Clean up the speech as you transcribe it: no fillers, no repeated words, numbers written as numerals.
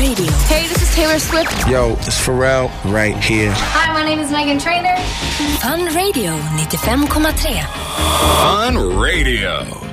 Radio. Hey, this is Taylor Swift. Yo, it's Pharrell right here. Hi, my name is Megan Trainor. Fun Radio 95,3. Fun Radio.